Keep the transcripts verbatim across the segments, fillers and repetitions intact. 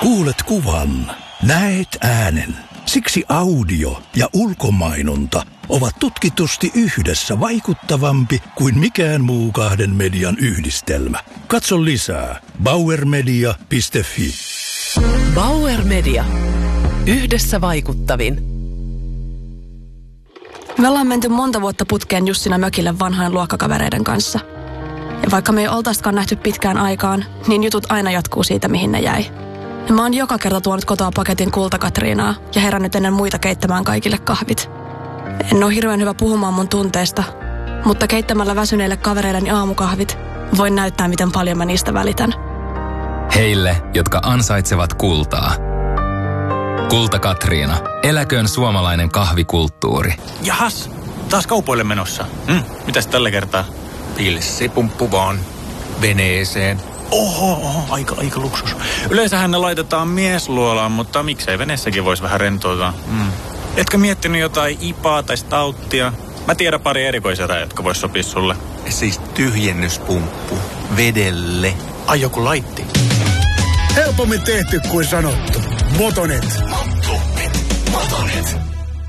Kuulet kuvan, näet äänen. Siksi audio ja ulkomainonta ovat tutkitusti yhdessä vaikuttavampi kuin mikään muu kahden median yhdistelmä. Katso lisää bauer media piste fi. Bauer Media. Yhdessä vaikuttavin. Me ollaan menty monta vuotta putkeen Jussina mökille vanhojen luokkakavereiden kanssa. Ja vaikka me ei oltaisikaan nähty pitkään aikaan, niin jutut aina jatkuu siitä, mihin ne jäi. Ja mä oon joka kerta tuonut kotoa paketin kultakatriinaa ja herännyt ennen muita keittämään kaikille kahvit. En oo hirveän hyvä puhumaan mun tunteista, mutta keittämällä väsyneille kavereilleni aamukahvit voin näyttää, miten paljon mä niistä välitän. Heille, jotka ansaitsevat kultaa. Kulta Katriina. Eläköön suomalainen kahvikulttuuri. Jahas, taas kaupoille menossa. Mm, mitäs tällä kertaa? Pilssipumppu vaan veneeseen. Oho, oho, aika, aika luksus. Yleensähän ne laitetaan miesluolaan, mutta miksei veneessäkin voisi vähän rentoutua. Mm. Etkö miettinyt jotain ipaa tai stauttia? Mä tiedän pari erikoiserää, jotka vois sopia sulle. Siis tyhjennyspumppu vedelle. Ai joku laitti. Helpommin tehty kuin sanottu. Motonet. Motonet. Motonet.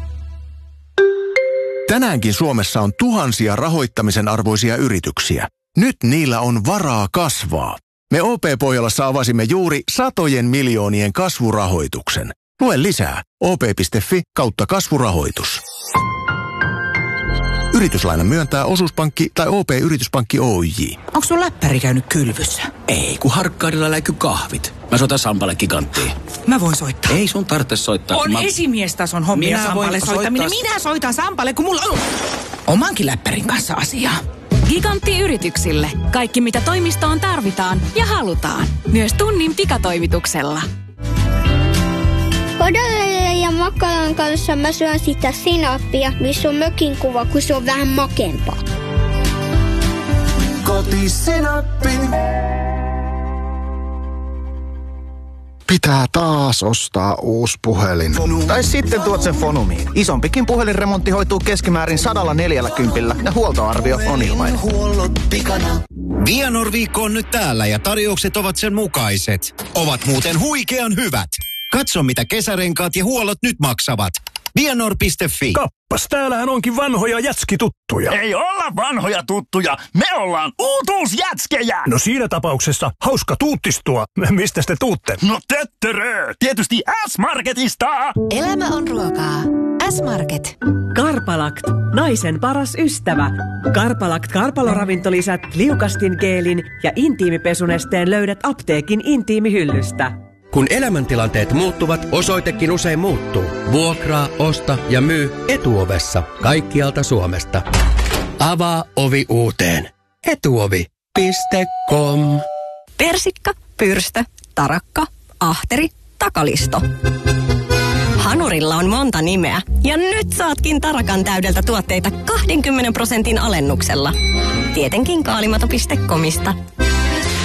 Tänäänkin Suomessa on tuhansia rahoittamisen arvoisia yrityksiä. Nyt niillä on varaa kasvaa. Me O P-Pohjolassa avasimme juuri satojen miljoonien kasvurahoituksen. Lue lisää o p piste fi kautta kasvurahoitus. Yrityslainan myöntää Osuuspankki tai O P-Yrityspankki Oyj. Onko sun läppäri käynyt kylvyssä? Ei, kun Harkkaadilla läiky kahvit. Mä soitan Sampalle Giganttiin. Mä voin soittaa. Ei sun tarvitse soittaa. On mä... esimiestason hommia Sampalle soittaminen. Soittaa... Minä soitan Sampalle, kun mulla on omankin läppärin kanssa asiaa. Gigantti yrityksille. Kaikki mitä toimistoon tarvitaan ja halutaan. Myös tunnin pikatoimituksella. Hodolelle ja makaron kanssa mä syön sitä sinappia, missä on mökin kuva, kun se on vähän makempaa. Kotisinappi. Pitää taas ostaa uusi puhelin. Tai sitten tuot sen Fonumiin. Isompikin puhelinremontti hoituu keskimäärin sadalla neljälläkympillä ja huoltoarvio on ilmainen. Vianor-viikko on nyt täällä ja tarjoukset ovat sen mukaiset. Ovat muuten huikean hyvät. Katso mitä kesärenkaat ja huollot nyt maksavat. Vianor piste fi. Kappas, täällähän onkin vanhoja jätskituttuja. Ei olla vanhoja tuttuja, me ollaan uutuusjätskejä. No siinä tapauksessa hauska tuuttistua. Mistä te tuutte? No töttörö, tietysti S-Marketista. Elämä on ruokaa. S-Market. Karpalakt, naisen paras ystävä. Karpalakt karpaloravintolisät, liukastingeelin ja intiimipesunesteen löydät apteekin intiimihyllystä. Kun elämäntilanteet muuttuvat, osoitekin usein muuttuu. Vuokraa, osta ja myy Etuovessa kaikkialta Suomesta. Avaa ovi uuteen. Etuovi piste com. Persikka, pyrstö, tarakka, ahteri, takalisto. Hanurilla on monta nimeä ja nyt saatkin tarakan täydeltä tuotteita kaksikymmentä prosentin alennuksella. Tietenkin kaalimato piste comista.